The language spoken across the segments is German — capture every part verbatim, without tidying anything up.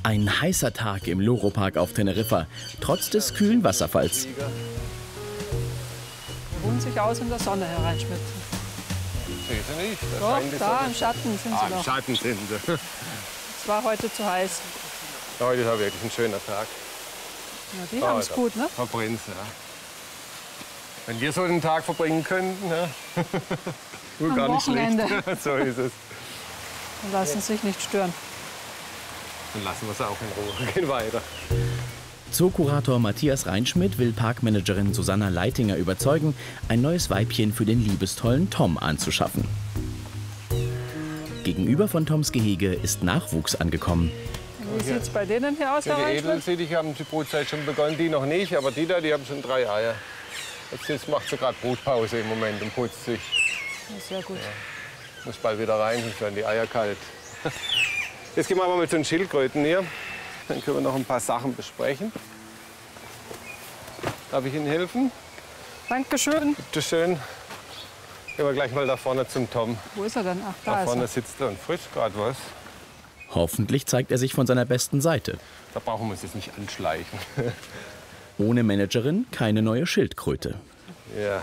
Ein heißer Tag im Loro-Park auf Teneriffa, trotz des kühlen Wasserfalls. Die ruhen sich aus in der Sonne, Herr Reinschmidt. Sehe sie nicht. Da Doch, scheint die da Sonne. im Schatten sind Ah, sie im noch. Schatten sind sie. Es war heute zu heiß. Heute ist auch wirklich ein schöner Tag. Ja, die Ah, haben es da gut, ne? verbrennt's, ja. Wenn wir so einen Tag verbringen könnten, ja. Nur Am gar nicht Wochenende. schlecht. So ist es. Und lassen sich nicht stören. Dann lassen wir es auch in Ruhe. Gehen weiter. Zookurator Matthias Reinschmidt will Parkmanagerin Susanna Leitinger überzeugen, ein neues Weibchen für den liebestollen Tom anzuschaffen. Gegenüber von Toms Gehege ist Nachwuchs angekommen. Wie sieht es bei denen hier aus, Ja, Herr die Reinschmidt? Edelsittiche haben die Brutzeit schon begonnen, die noch nicht. Aber die da, die haben schon drei Eier. Jetzt, jetzt macht sie gerade Brutpause im Moment und putzt sich. Ja, sehr gut. Muss bald wieder rein, sonst werden die Eier kalt. Jetzt gehen wir mal mit so den Schildkröten hier. Dann können wir noch ein paar Sachen besprechen. Darf ich Ihnen helfen? Dankeschön. Bitte schön. Gehen wir gleich mal da vorne zum Tom. Wo ist er denn? Ach, da Da ist vorne er. sitzt er und frisst gerade was. Hoffentlich zeigt er sich von seiner besten Seite. Da brauchen wir uns jetzt nicht anschleichen. Ohne Managerin keine neue Schildkröte. Ja.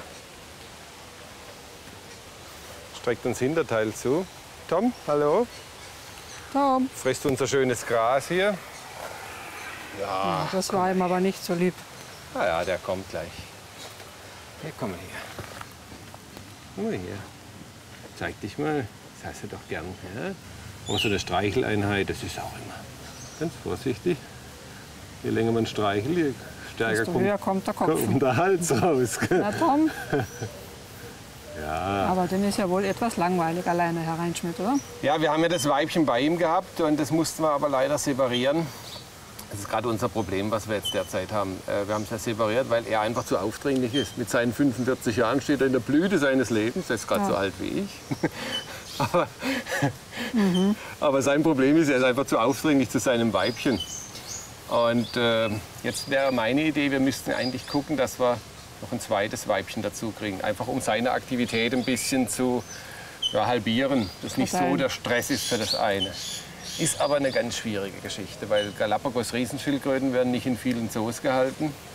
Streckt uns Hinterteil zu. Tom, hallo. Tom. Frisst unser schönes Gras hier. Ja, das war ihm aber nicht so lieb. Na ja, der kommt gleich. Hier, komm mal her. Komm mal her. Zeig dich mal. Das hast du doch gern. Ja? Auch so eine Streicheleinheit, das ist auch immer ganz vorsichtig. Je länger man streichelt, je stärker Desto kommt, höher kommt der Kopf. kommt der Hals raus. Na, Tom. Ja. Aber den ist ja wohl etwas langweilig alleine, Herr Reinschmidt, oder? Ja, wir haben ja das Weibchen bei ihm gehabt und das mussten wir aber leider separieren. Das ist gerade unser Problem, was wir jetzt derzeit haben. Äh, Wir haben es ja separiert, weil er einfach zu aufdringlich ist. Mit seinen fünfundvierzig Jahren steht er in der Blüte seines Lebens. Er ist gerade Ja. so alt wie ich. aber, mhm. aber sein Problem ist, er ist einfach zu aufdringlich zu seinem Weibchen. Und äh, jetzt wäre meine Idee, wir müssten eigentlich gucken, dass wir noch ein zweites Weibchen dazu kriegen. Einfach um seine Aktivität ein bisschen zu ja, halbieren. Dass nicht so Verteilen. der Stress ist für das eine. Ist aber eine ganz schwierige Geschichte, weil Galapagos-Riesenschildkröten werden nicht in vielen Zoos gehalten.